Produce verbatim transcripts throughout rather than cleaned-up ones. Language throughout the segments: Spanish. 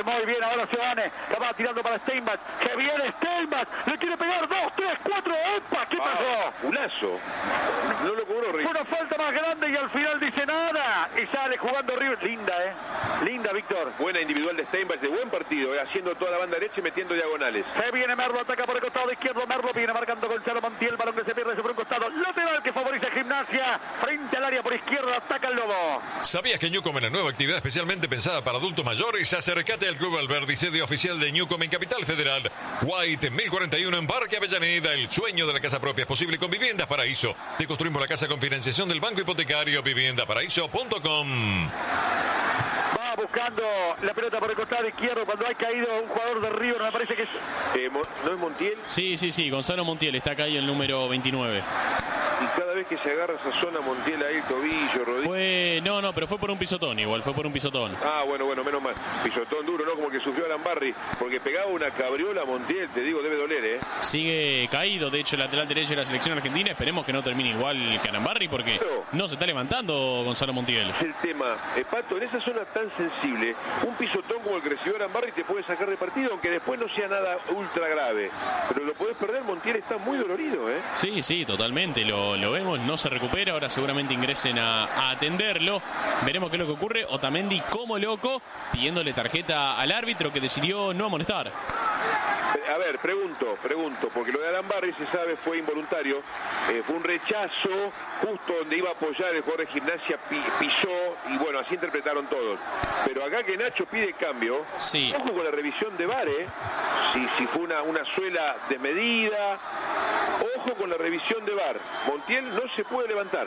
muy bien, ahora se van, que va tirando para Steinbach, que viene Steinbach, le quiere pegar, dos, tres, cuatro, ¡epa! ¿Qué pasó? Un lazo. No lo cobró River. Fue una falta más grande y al final dice nada. Y sale jugando River. Linda, ¿eh? Linda, Víctor. Buena individual de Steinbach, de buen partido, eh, haciendo toda la banda derecha y metiendo diagonales. Se viene Merlo, ataca por el costado izquierdo. Merlo viene marcando Gonzalo Montiel, balón que se pierde sobre un costado. Lateral que favorece Gimnasia. Frente al área por izquierda, ataca el Lobo. ¿Sabías que Newcom es la nueva actividad especialmente pensada para adultos mayores? Acércate al Club Alberdi, sede oficial de Newcom en Capital Federal. White, mil cuarenta y uno en Parque Avellaneda. El sueño de la casa propia es posible con Viviendas Paraíso. Te construimos la casa con financiación del Banco Hipotecario. vivienda paraíso punto com. Va buscando la pelota por el costado izquierdo cuando ha caído un jugador de River, me parece que es... Eh, ¿No es Montiel? Sí, sí, sí, Gonzalo Montiel, está acá ahí el número veintinueve. Y cada vez que se agarra esa zona Montiel ahí, tobillo, rodillo. Fue, no, no, pero fue por un pisotón igual, fue por un pisotón. Ah, bueno, bueno, menos mal. Pisotón duro, ¿no? Como que sufrió Alan Barry, porque pegaba una cabriola Montiel, te digo, debe doler, ¿eh? Sigue caído, de hecho, el lateral derecho de la selección argentina. Esperemos que no termine igual que Alan Barry, porque Pero, no se está levantando Gonzalo Montiel. Es el tema, eh, Pato, en esa zona tan sensible, un pisotón como el que recibió Alan Barry te puede sacar de partido, aunque después no sea nada ultra grave. Pero lo podés perder, Montiel está muy dolorido, ¿eh? Sí, sí, totalmente, lo, lo vemos, no se recupera, ahora seguramente ingresen a, a atenderlo, veremos qué es lo que ocurre. Otamendi como loco, pidiéndole tarjeta al árbitro que decidió no amonestar. A ver, pregunto, pregunto, porque lo de Alan Barry se sabe fue involuntario, eh, fue un rechazo justo donde iba a apoyar el jugador de Gimnasia, pi, pisó y bueno, así interpretaron todos. Pero acá que Nacho pide cambio, sí. Ojo con la revisión de V A R, eh, si, si fue una, una suela desmedida, ojo con la revisión de V A R, Montiel no se puede levantar.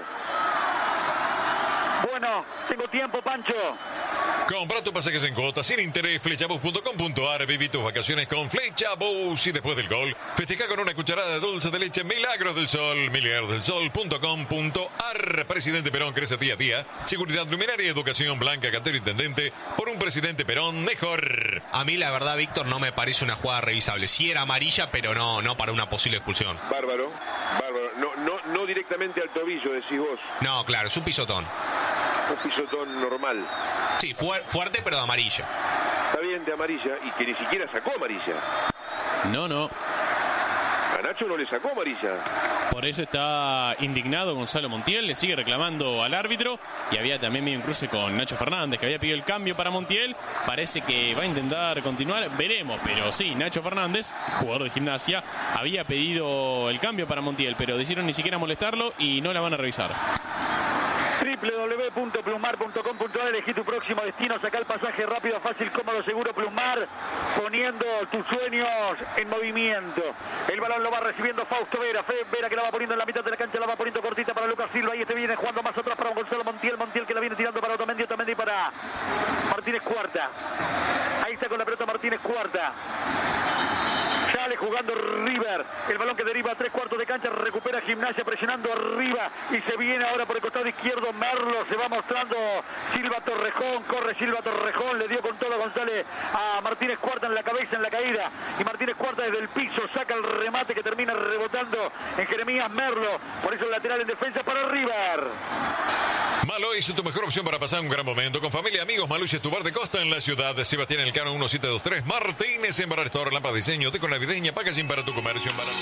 Bueno, tengo tiempo, Pancho. Compra tu pasajes en cuotas sin interés, flechabus punto com punto ar. Viví tus vacaciones con Flechabus y después del gol, festeja con una cucharada de dulce de leche Milagros del Sol. milagros del sol punto com punto ar. Presidente Perón crece día a día. Seguridad luminaria y educación. Blanca Cantero Intendente. Por un presidente Perón mejor. A mí la verdad, Víctor, no me parece una jugada revisable. Sí era amarilla, pero no, no para una posible expulsión. Bárbaro, bárbaro. No, no, no directamente al tobillo, decís vos. No, claro, es un pisotón. Un pisotón normal. Sí, fu fuerte, pero de amarilla. Está bien, de amarilla, y que ni siquiera sacó amarilla. No, no. A Nacho no le sacó amarilla. Por eso está indignado Gonzalo Montiel, le sigue reclamando al árbitro. Y había también medio un cruce con Nacho Fernández, que había pedido el cambio para Montiel. Parece que va a intentar continuar, veremos. Pero sí, Nacho Fernández, jugador de Gimnasia, había pedido el cambio para Montiel, pero decidieron ni siquiera molestarlo y no la van a revisar. doble u doble u doble u punto plumar punto com punto ar. Elegí tu próximo destino, saca el pasaje rápido, fácil, cómodo, seguro. Plumar, poniendo tus sueños en movimiento. El balón lo va recibiendo Fausto Vera. Fe Vera que la va poniendo en la mitad de la cancha, la va poniendo cortita para Lucas Silva. Ahí este viene jugando más atrás para Gonzalo Montiel. Montiel que la viene tirando para Otamendi. Otamendi para Martínez Cuarta. Ahí está con la pelota Martínez Cuarta. Sale jugando River, el balón que deriva a tres cuartos de cancha, recupera Gimnasia presionando arriba y se viene ahora por el costado izquierdo Merlo, se va mostrando Silva Torrejón, corre Silva Torrejón, le dio con todo González a Martínez Cuarta en la cabeza, en la caída, y Martínez Cuarta desde el piso saca el remate que termina rebotando en Jeremías Merlo, por eso el lateral en defensa para River. Maloy es tu mejor opción para pasar un gran momento. Con familia, amigos, Maloy es tu bar de costa en la ciudad. Sebastián Elcano uno siete dos tres. Martínez en Bar Restaurant, lámpara de diseño, con navideña, packaging para tu comercio en Bar.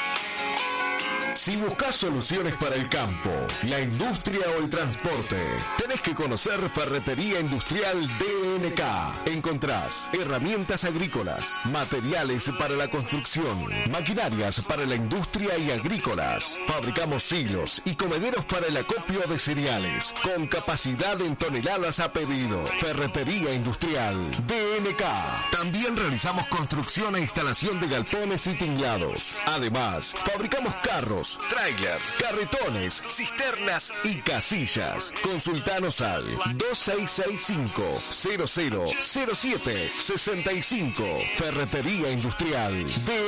Si buscas soluciones para el campo, la industria o el transporte, tenés que conocer Ferretería Industrial D N K. Encontrás herramientas agrícolas, materiales para la construcción, maquinarias para la industria y agrícolas. Fabricamos silos y comederos para el acopio de cereales, con capacidad en toneladas a pedido. Ferretería Industrial D N K. También realizamos construcción e instalación de galpones y tinglados. Además, fabricamos carros, trailers, carretones, cisternas y casillas. Consultanos al dos seis seis cinco, cero cero cero siete seis cinco. Ferretería Industrial de